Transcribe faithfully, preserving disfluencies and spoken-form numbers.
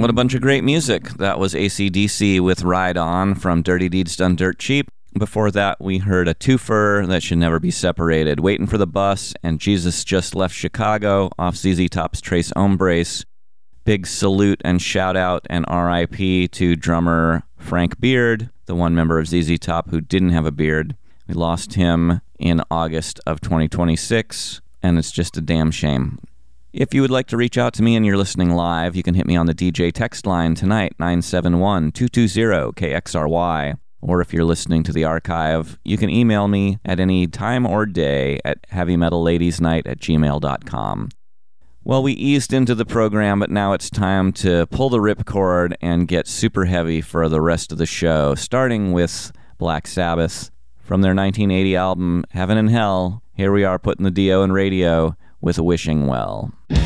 What a bunch of great music. That was A C D C with Ride On from Dirty Deeds Done Dirt Cheap. Before that, we heard a twofer that should never be separated. Waiting for the Bus and Jesus Just Left Chicago off Z Z Top's Tres Hombres. Big salute and shout out and R I P to drummer Frank Beard, the one member of Z Z Top who didn't have a beard. We lost him in August of twenty twenty-six, and it's just a damn shame. If you would like to reach out to me and you're listening live, you can hit me on the D J text line tonight, nine seven one, two two zero, K X R Y. Or if you're listening to the archive, you can email me at any time or day at heavy metal ladies night at gmail dot com. Well, we eased into the program, but now it's time to pull the ripcord and get super heavy for the rest of the show, starting with Black Sabbath. From their nineteen eighty album, Heaven and Hell, here we are putting the D O in radio with Wishing Well.